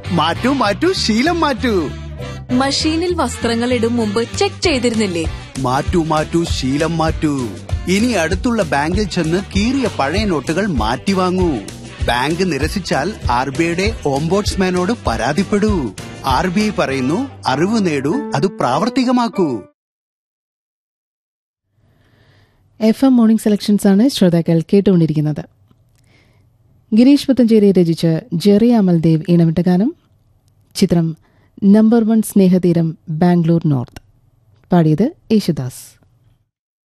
മാറ്റൂ മാറ്റൂ ശീലം മാറ്റൂ. മഷീനിൽ വസ്ത്രങ്ങൾ ഇടും മുമ്പ് ചെക്ക് ചെയ്തിരുന്നില്ലേ? മാറ്റൂ മാറ്റൂ ശീലം മാറ്റൂ. ഇനി അടുത്തുള്ള ബാങ്കിൽ ചെന്ന് കീറിയ പഴയ നോട്ടുകൾ മാറ്റി വാങ്ങൂ. ബാങ്ക് നിരസിച്ചാൽ RBIയുടെ ഓംബോഡ്സ്മാനോട് പരാതിപ്പെടൂ. RBI പറയുന്നു, അറിവ് നേടൂ, അത് പ്രാവർത്തികമാക്കൂ. FM മോർണിംഗ് സെലക്ഷൻസ് ആണ് ശ്രോതാക്കൾ കേട്ടുകൊണ്ടിരിക്കുന്നത്. ഗിരീഷ് പുത്തഞ്ചേരി രചിച്ച് ജെറി അമൽദേവ് ഈണമിട്ട ഗാനം. ചിത്രം നമ്പർ 1 സ്നേഹതീരം ബാംഗ്ലൂർ നോർത്ത്. പാടിയത് യേശുദാസ്.